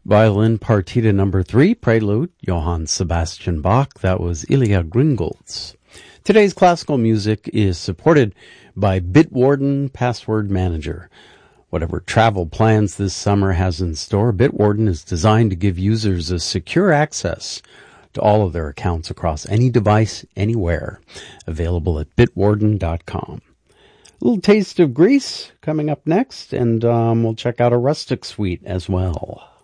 Violin Partita number 3, Prelude, Johann Sebastian Bach. That was Ilya Gringolds. Today's classical music is supported by Bitwarden Password Manager. Whatever travel plans this summer has in store, Bitwarden is designed to give users a secure access to all of their accounts across any device, anywhere. Available at bitwarden.com. A little taste of Greece coming up next, and we'll check out a rustic suite as well.